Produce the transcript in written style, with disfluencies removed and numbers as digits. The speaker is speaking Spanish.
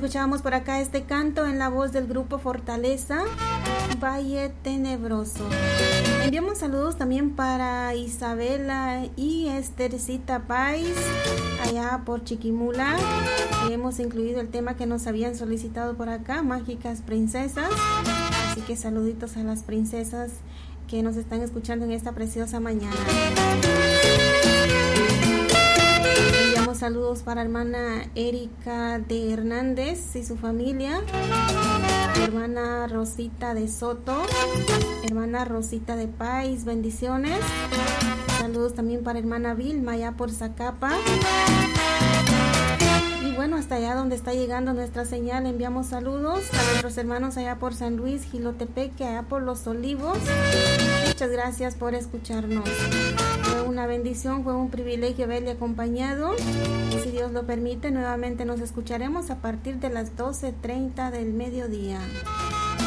escuchábamos por acá este canto en la voz del grupo Fortaleza, Valle Tenebroso. Enviamos saludos también para Isabela y Estercita Pais, allá por Chiquimula. Hemos incluido el tema que nos habían solicitado por acá, Mágicas Princesas. Así que saluditos a las princesas que nos están escuchando en esta preciosa mañana. Enviamos saludos para hermana Erika de Hernández y su familia, hermana Rosita de Soto, hermana Rosita de Pais, bendiciones. Saludos también para hermana Vilma allá por Zacapa. Y bueno, hasta allá donde está llegando nuestra señal, enviamos saludos a nuestros hermanos allá por San Luis, Jilotepeque, allá por Los Olivos. Muchas gracias por escucharnos. Fue una bendición, fue un privilegio haberle acompañado. Y si Dios lo permite, nuevamente nos escucharemos a partir de las 12:30 del mediodía.